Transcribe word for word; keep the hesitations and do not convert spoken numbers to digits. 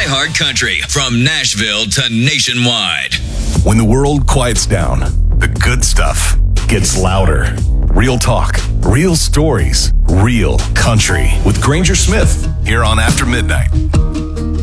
iHeart Country from Nashville to nationwide. When the world quiets down, the good stuff gets louder. Real talk, real stories, real country with Granger Smith here on After Midnight.